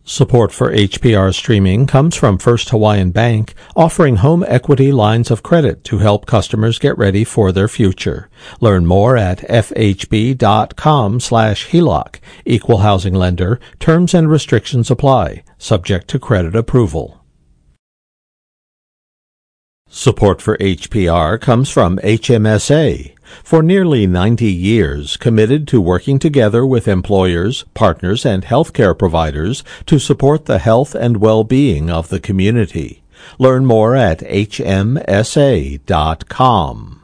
Support for HPR streaming comes from First Hawaiian Bank, offering home equity lines of credit to help customers get ready for their future. Learn more at fhb.com/HELOC. Equal housing lender. Terms and restrictions apply. Subject to credit approval. Support for HPR comes from HMSA. For nearly 90 years, committed to working together with employers, partners, and healthcare providers to support the health and well-being of the community. Learn more at hmsa.com.